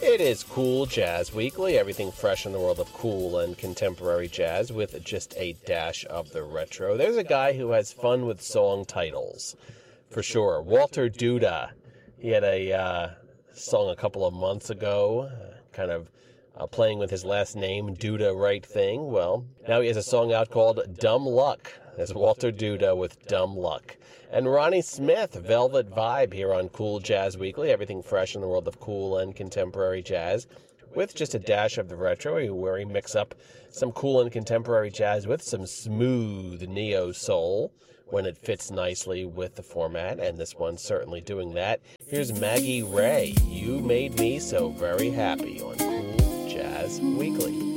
It is Cool Jazz Weekly, everything fresh in the world of cool and contemporary jazz with just a dash of the retro. There's a guy who has fun with song titles, for sure. Walter Duda. He had a song a couple of months ago, playing with his last name, Duda Right Thing. Well, now he has a song out called Dumb Luck. There's Walter Duda with Dumb Luck. And Ronnie Smith, Velvet Vibe, here on Cool Jazz Weekly, everything fresh in the world of cool and contemporary jazz, with just a dash of the retro, where he mix up some cool and contemporary jazz with some smooth neo-soul when it fits nicely with the format, and this one's certainly doing that. Here's Maggie Ray, You Made Me So Very Happy on Cool Jazz Weekly.